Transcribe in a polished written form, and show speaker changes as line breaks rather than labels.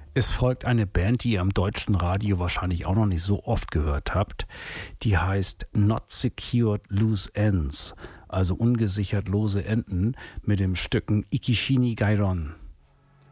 Es folgt eine Band, die ihr am deutschen Radio wahrscheinlich auch noch nicht so oft gehört habt. Die heißt Not Secured Loose Ends, also ungesichert lose Enden, mit dem Stücken Ikishini Gairon.